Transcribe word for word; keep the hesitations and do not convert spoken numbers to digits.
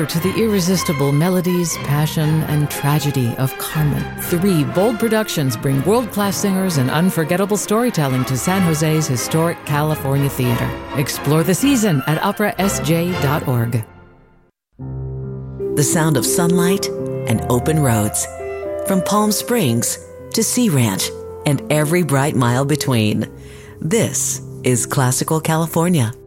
to the irresistible melodies, passion, and tragedy of Carmen. Three bold productions bring world-class singers and unforgettable storytelling to San Jose's historic California theater. Explore the season at opera s j dot org. The sound of sunlight and open roads. From Palm Springs to Sea Ranch and every bright mile between. This is Classical California.